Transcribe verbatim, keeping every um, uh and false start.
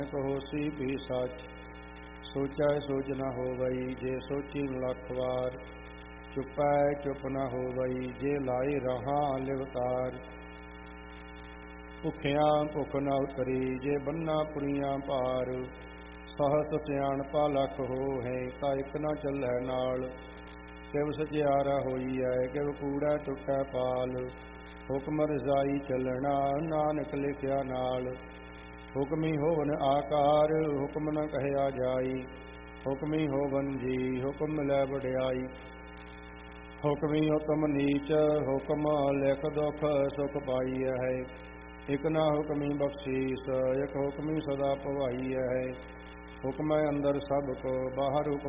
ਕਹੋਸੀ ਵੀ ਸੱਚ। ਸੋਚੈ ਸੋਚ ਨ ਹੋਵਈ ਜੇ ਸੋਚੀ ਲੱਖ ਵਾਰ। ਚੁਪੈ ਚੁਪ ਨ ਹੋਵਈ ਜੇ ਲਾਈ ਰਹਾ ਲਿਵਤਾਰ। ਭੁਖਿਆਂ ਭੁਖ ਨ ਉਤਰੀ ਜੇ ਬੰਨਾ ਪੁਰੀਆਂ ਭਾਰ। ਸਹਸ ਸਿਆਣਪਾ ਲੱਖ ਹੋਹੈ ਤਾਂ ਇਕ ਨ ਚੱਲੈ ਨਾਲ। ਕਿਵ ਸਚਿਆਰਾ ਹੋਈਐ ਕਿਵ ਕੂੜੈ ਟੁੱਟੈ ਪਾਲ। ਹੁਕਮ ਰਜ਼ਾਈ ਚੱਲਣਾ ਨਾਨਕ ਲਿਖਿਆ ਨਾਲ। ਹੁਕਮੀ ਹੋਵਨ ਆਕਾਰ ਹੁਕਮ ਨ ਕਹਿਆ ਜਾਈ। ਹੁਕਮੀ ਹੋਵਨ ਜੀ ਹੁਕਮ ਮਿਲੈ ਵਡਿਆਈ। ਹੁਕਮੀ ਹੁਕਮ ਨੀਚ ਹੁਕਮ ਲਿਖ ਦੁਖ ਸੁਖ ਪਾਈਐ। ਇਕ ਨਾ ਹੁਕਮੀ ਬਖਸ਼ੀਸ ਇਕ ਹੁਕਮੀ ਸਦਾ ਭਵਾਈਐ। ਹੁਕਮੈ ਅੰਦਰ ਸਭ ਕੋ ਬਾਹਰ ਹੁਕਮ